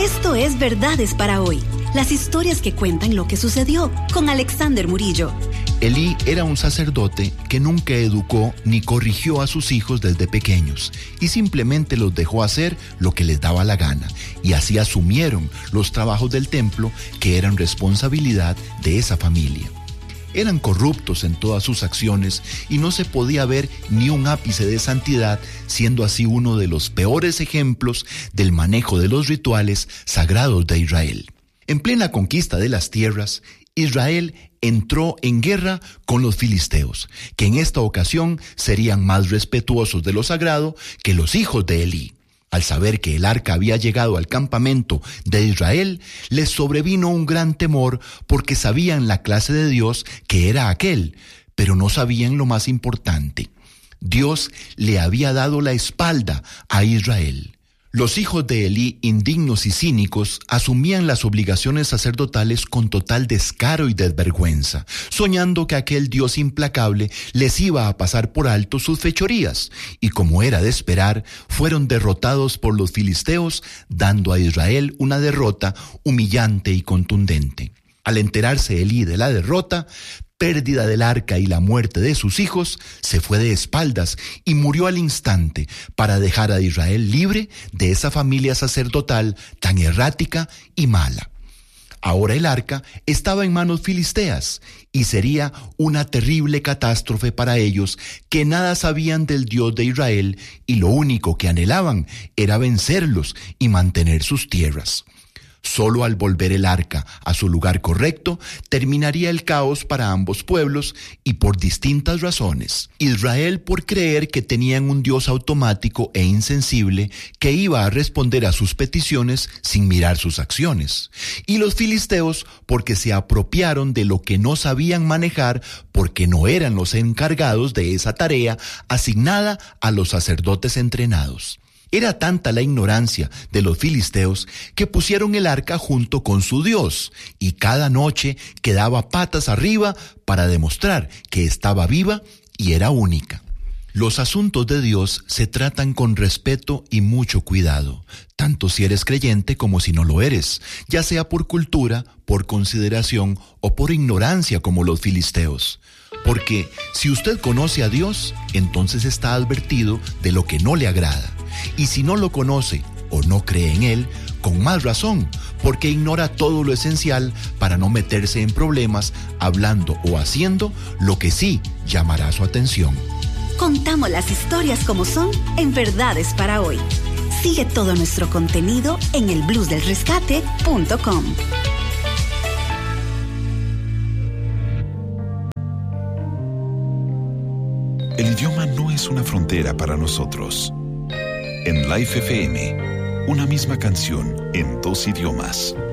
Esto es Verdades para Hoy, las historias que cuentan lo que sucedió, con Alexander Murillo. Elí era un sacerdote que nunca educó ni corrigió a sus hijos desde pequeños y simplemente los dejó hacer lo que les daba la gana, y así asumieron los trabajos del templo que eran responsabilidad de esa familia. Eran corruptos en todas sus acciones y no se podía ver ni un ápice de santidad, siendo así uno de los peores ejemplos del manejo de los rituales sagrados de Israel. En plena conquista de las tierras, Israel entró en guerra con los filisteos, que en esta ocasión serían más respetuosos de lo sagrado que los hijos de Elí. Al saber que el arca había llegado al campamento de Israel, les sobrevino un gran temor porque sabían la clase de Dios que era aquel, pero no sabían lo más importante. Dios le había dado la espalda a Israel. Los hijos de Elí, indignos y cínicos, asumían las obligaciones sacerdotales con total descaro y desvergüenza, soñando que aquel Dios implacable les iba a pasar por alto sus fechorías, y como era de esperar, fueron derrotados por los filisteos, dando a Israel una derrota humillante y contundente. Al enterarse Elí de la derrota, pérdida del arca y la muerte de sus hijos, se fue de espaldas y murió al instante para dejar a Israel libre de esa familia sacerdotal tan errática y mala. Ahora el arca estaba en manos filisteas y sería una terrible catástrofe para ellos, que nada sabían del Dios de Israel y lo único que anhelaban era vencerlos y mantener sus tierras. Solo al volver el arca a su lugar correcto, terminaría el caos para ambos pueblos, y por distintas razones. Israel por creer que tenían un Dios automático e insensible que iba a responder a sus peticiones sin mirar sus acciones. Y los filisteos porque se apropiaron de lo que no sabían manejar, porque no eran los encargados de esa tarea asignada a los sacerdotes entrenados. Era tanta la ignorancia de los filisteos que pusieron el arca junto con su Dios, y cada noche quedaba patas arriba para demostrar que estaba viva y era única. Los asuntos de Dios se tratan con respeto y mucho cuidado, tanto si eres creyente como si no lo eres, ya sea por cultura, por consideración o por ignorancia como los filisteos. Porque si usted conoce a Dios, entonces está advertido de lo que no le agrada. Y si no lo conoce o no cree en Él, con más razón, porque ignora todo lo esencial para no meterse en problemas hablando o haciendo lo que sí llamará su atención. Contamos las historias como son en Verdades para Hoy. Sigue todo nuestro contenido en elbluesdelrescate.com. El idioma no es una frontera para nosotros. En Life FM, una misma canción en 2 idiomas.